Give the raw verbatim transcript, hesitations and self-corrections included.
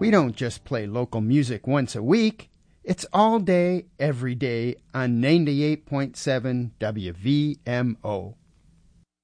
We don't just play local music once a week. It's all day, every day on ninety-eight point seven W V M O.